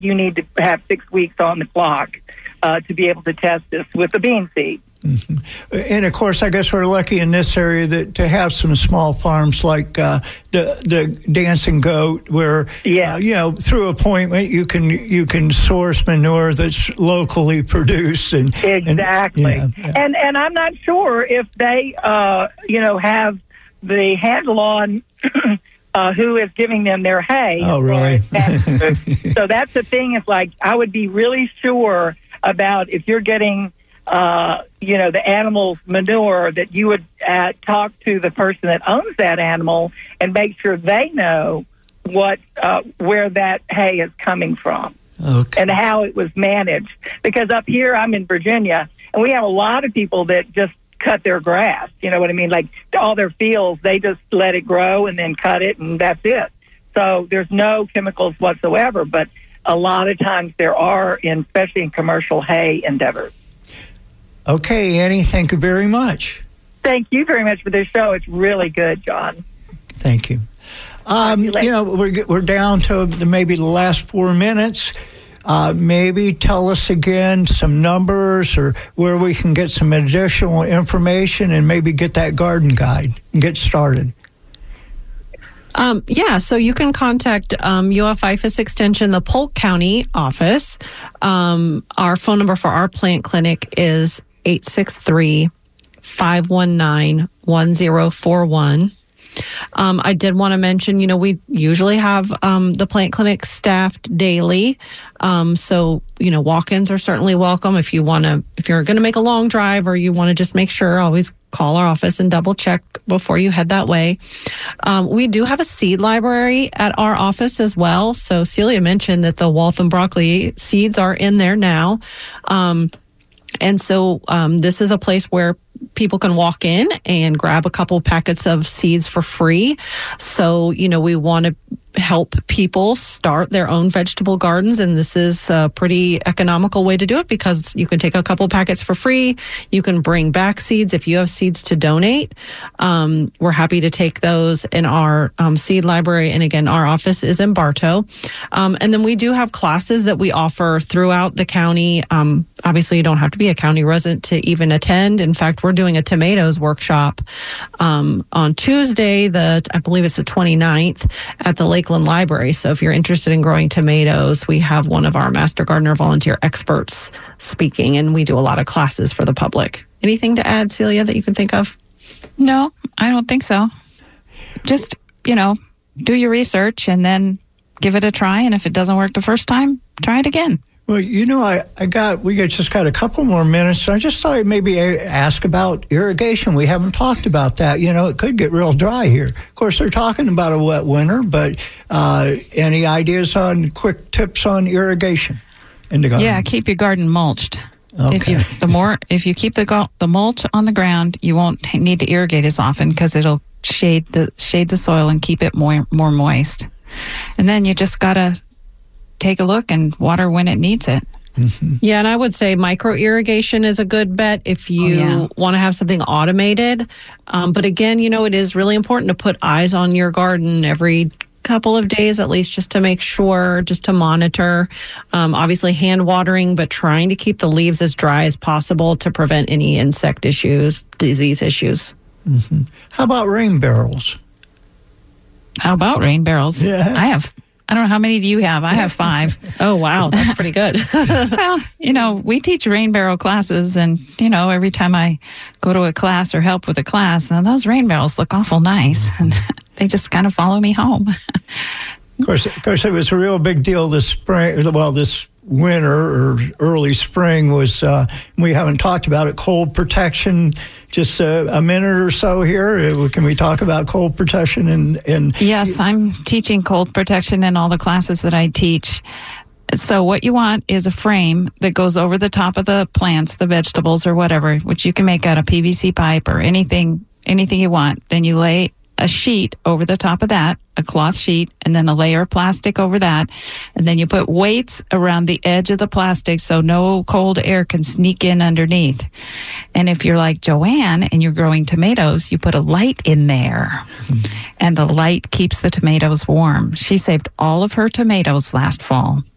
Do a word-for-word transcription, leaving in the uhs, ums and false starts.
you need to have six weeks on the clock uh, to be able to test this with the bean seed. Mm-hmm. And of course, I guess we're lucky in this area that to have some small farms like uh, the the Dancing Goat, where yeah. uh, you know through appointment you can you can source manure that's locally produced and exactly. And yeah, yeah. and and I'm not sure if they uh, you know have the handle on uh, who is giving them their hay. Oh, really? So that's the thing. Is like I would be really sure about if you're getting. Uh, you know, the animal's manure, that you would uh, talk to the person that owns that animal and make sure they know what uh, where that hay is coming from okay. and how it was managed. Because up here, I'm in Virginia, and we have a lot of people that just cut their grass. You know what I mean? Like all their fields, they just let it grow and then cut it, and that's it. So there's no chemicals whatsoever. But a lot of times there are, in, especially in commercial hay endeavors. Okay, Annie, thank you very much. Thank you very much for this show. It's really good, John. Thank you. Um, you, you know, we're we're down to the, maybe the last four minutes. Uh, maybe tell us again some numbers or where we can get some additional information and maybe get that garden guide and get started. Um, yeah, so you can contact um, U F I F A S Extension, the Polk County office. Um, our phone number for our plant clinic is eight six three, five one nine, one zero four one. Um, I did want to mention, you know, we usually have um, the plant clinic staffed daily. Um, so, you know, walk-ins are certainly welcome. If you want to, if you're going to make a long drive or you want to just make sure, always call our office and double check before you head that way. Um, we do have a seed library at our office as well. So Celia mentioned that the Waltham broccoli seeds are in there now. Um, And so um, this is a place where people can walk in and grab a couple packets of seeds for free. So, you know, we want to help people start their own vegetable gardens. And this is a pretty economical way to do it because you can take a couple packets for free. You can bring back seeds if you have seeds to donate. Um, we're happy to take those in our um, seed library. And again, our office is in Bartow. Um, and then we do have classes that we offer throughout the county. Um, obviously, you don't have to be a county resident to even attend. In fact, we're doing a tomatoes workshop um, on Tuesday, the I believe it's the twenty-ninth at the Lakeland Library. So if you're interested in growing tomatoes, we have one of our Master Gardener volunteer experts speaking, and we do a lot of classes for the public. Anything to add, Celia, that you can think of? No, I don't think so. Just, you know, do your research and then give it a try. And if it doesn't work the first time, try it again. Well, you know, I, I got, we got just got a couple more minutes. So I just thought I'd maybe ask about irrigation. We haven't talked about that. You know, it could get real dry here. Of course, they're talking about a wet winter, but uh, any ideas on quick tips on irrigation in the garden? Yeah, keep your garden mulched. Okay. If you the more if you keep the the mulch on the ground, you won't need to irrigate as often because it'll shade the shade the soil and keep it more more moist. And then you just gotta take a look and water when it needs it. Mm-hmm. Yeah, and I would say micro irrigation is a good bet if you oh, yeah. want to have something automated. Um, but again, you know, it is really important to put eyes on your garden every couple of days at least, just to make sure, just to monitor. Um, obviously hand watering, but trying to keep the leaves as dry as possible to prevent any insect issues, disease issues. Mm-hmm. How about rain barrels? How about rain barrels? Yeah. I have, I don't know, how many do you have? I have five. Oh, wow. That's pretty good. Well, you know, we teach rain barrel classes, and, you know, every time I go to a class or help with a class, and those rain barrels look awful nice, and they just kind of follow me home. Of course, of course, it was a real big deal this spring, well, this winter or early spring was, uh, we haven't talked about it, cold protection. Just uh, a minute or so here. Can we talk about cold protection? And, and Yes, I'm teaching cold protection in all the classes that I teach. So what you want is a frame that goes over the top of the plants, the vegetables or whatever, which you can make out of P V C pipe or anything, anything you want. Then you lay a sheet over the top of that, a cloth sheet, and then a layer of plastic over that. And then you put weights around the edge of the plastic so no cold air can sneak in underneath. And if you're like Joanne and you're growing tomatoes, you put a light in there. Mm-hmm. And the light keeps the tomatoes warm. She saved all of her tomatoes last fall.